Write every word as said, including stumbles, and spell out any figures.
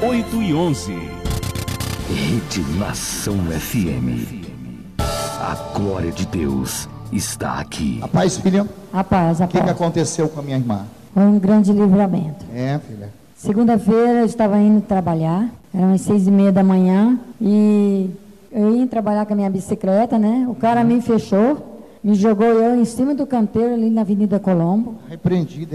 oito e onze. Rede Nação F M. A glória de Deus está aqui. A paz, filha. A paz, a O que, que paz. aconteceu com a minha irmã? Foi um grande livramento. É, filha. Segunda-feira eu estava indo trabalhar, eram as seis e meia da manhã, e eu ia trabalhar com a minha bicicleta, né? O cara me fechou, me jogou eu em cima do canteiro ali na Avenida Colombo. Repreendido, hein?